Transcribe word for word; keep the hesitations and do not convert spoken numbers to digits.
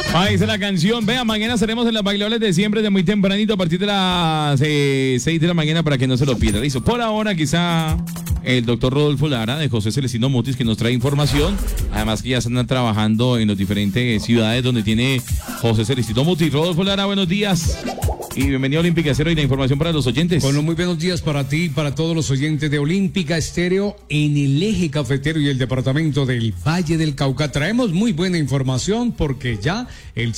Ahí dice la canción. Vea, mañana estaremos en las bailables de siempre de muy tempranito a partir de las eh, seis de la mañana para que no se lo pierda. Listo. Por ahora, quizá el doctor Rodolfo Lara de José Celestino Mutis que nos trae información. Además que ya están trabajando en las diferentes ciudades donde tiene José Celestino Mutis. Rodolfo Lara, buenos días. Y bienvenido a Olímpica Estéreo y la información para los oyentes. Bueno, muy buenos días para ti y para todos los oyentes de Olímpica Estéreo en el eje cafetero y el departamento del Valle del Cauca. Traemos muy buena información porque ya el